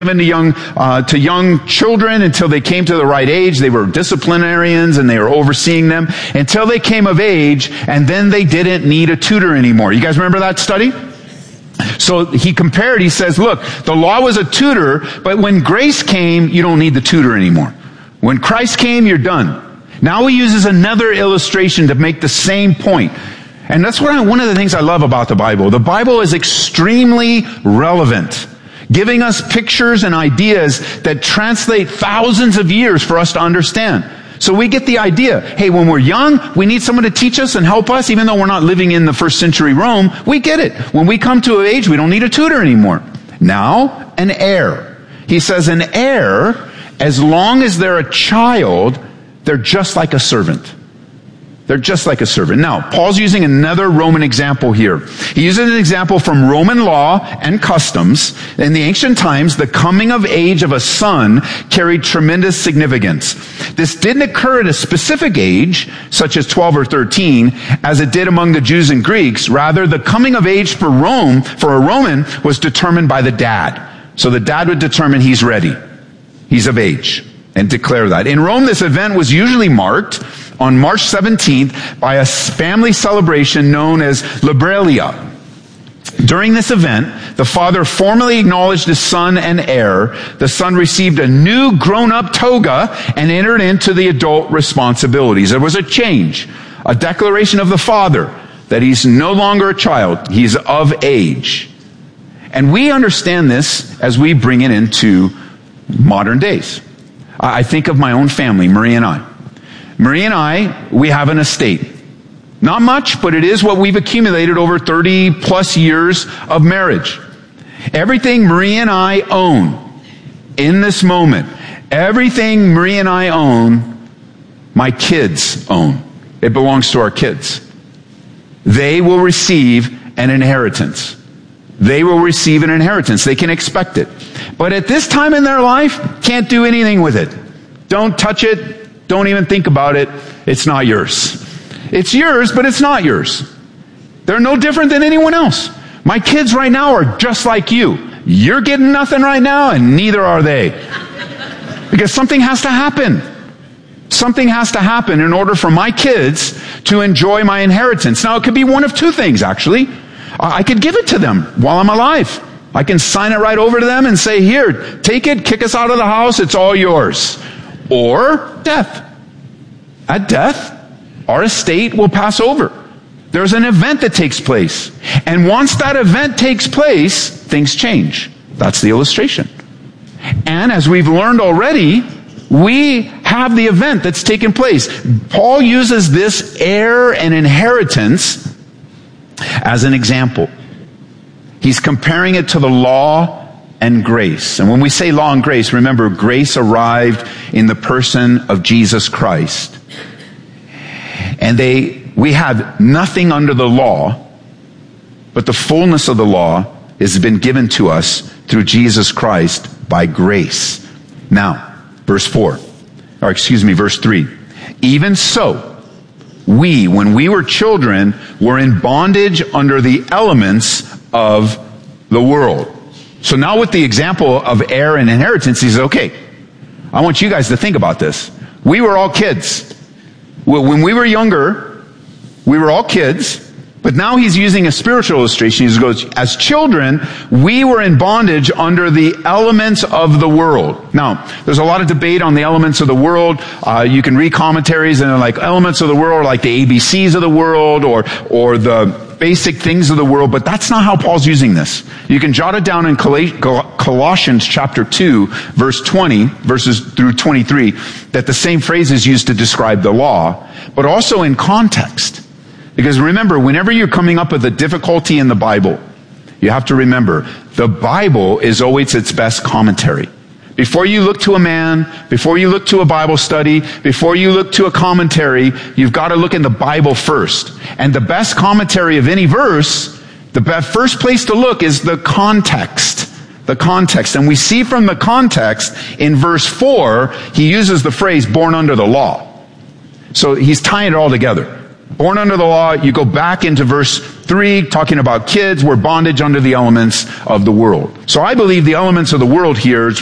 given to young children until they came to the right age. They were disciplinarians and they were overseeing them until they came of age, and then they didn't need a tutor anymore. You guys remember that study? So he compared, he says, look, the law was a tutor, but when grace came, you don't need the tutor anymore. When Christ came, you're done. Now he uses another illustration to make the same point. And that's one of the things I love about the Bible. The Bible is extremely relevant, giving us pictures and ideas that translate thousands of years for us to understand. So we get the idea. Hey, when we're young, we need someone to teach us and help us, even though we're not living in the first century Rome. We get it. When we come to an age, we don't need a tutor anymore. Now, an heir. He says an heir, as long as they're a child, they're just like a servant. They're just like a servant. Now, Paul's using another Roman example here. He uses an example from Roman law and customs. In the ancient times, the coming of age of a son carried tremendous significance. This didn't occur at a specific age, such as 12 or 13, as it did among the Jews and Greeks. Rather, the coming of age for a Roman, was determined by the dad. So the dad would determine he's ready. He's of age. And declare that. In Rome, this event was usually marked on March 17th by a family celebration known as Liberalia. During this event, the father formally acknowledged his son and heir. The son received a new grown-up toga and entered into the adult responsibilities. There was a change, a declaration of the father that he's no longer a child, he's of age. And we understand this as we bring it into modern days. I think of my own family, Marie and I. Marie and I, we have an estate. Not much, but it is what we've accumulated over 30 plus years of marriage. Everything Marie and I own in this moment, everything Marie and I own, my kids own. It belongs to our kids. They will receive an inheritance. They will receive an inheritance. They can expect it. But at this time in their life, can't do anything with it. Don't touch it. Don't even think about it. It's not yours. It's yours, but it's not yours. They're no different than anyone else. My kids right now are just like you. You're getting nothing right now, and neither are they. Because something has to happen. Something has to happen in order for my kids to enjoy my inheritance. Now, it could be one of two things, actually. I could give it to them while I'm alive. I can sign it right over to them and say, here, take it, kick us out of the house, it's all yours. Or death. At death, our estate will pass over. There's an event that takes place. And once that event takes place, things change. That's the illustration. And as we've learned already, we have the event that's taken place. Paul uses this heir and inheritance as an example. He's comparing it to the law and grace. And when we say law and grace, remember, grace arrived in the person of Jesus Christ. And we have nothing under the law, but the fullness of the law has been given to us through Jesus Christ by grace. Now, verse 3. Even so, we, when we were children, were in bondage under the elements of the world. So now with the example of heir and inheritance, he says, okay, I want you guys to think about this. We were all kids. When we were younger, we were all kids. But now he's using a spiritual illustration. He goes, as children, we were in bondage under the elements of the world. Now, there's a lot of debate on the elements of the world. You can read commentaries and they're like, elements of the world are like the ABCs of the world or the basic things of the world, but that's not how Paul's using this. You can jot it down in Colossians chapter 2, verse 20, verses through 23, that the same phrase is used to describe the law, but also in context. Because remember, whenever you're coming up with a difficulty in the Bible, you have to remember, the Bible is always its best commentary. Before you look to a man, before you look to a Bible study, before you look to a commentary, you've got to look in the Bible first. And the best commentary of any verse, the first place to look is the context. The context. And we see from the context, in verse 4, he uses the phrase, born under the law. So he's tying it all together. Born under the law, you go back into verse 3, talking about kids, we're bondage under the elements of the world. So I believe the elements of the world here is